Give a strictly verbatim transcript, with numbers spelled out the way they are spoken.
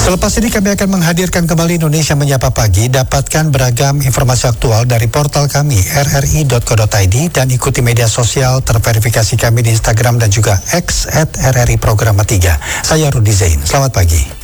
Selepas ini kami akan menghadirkan kembali Indonesia Menyapa Pagi. Dapatkan beragam informasi aktual dari portal kami r r i dot co dot i d dan ikuti media sosial terverifikasi kami di Instagram dan juga X at r r i programa tiga. Saya Rudi Zain. Selamat pagi.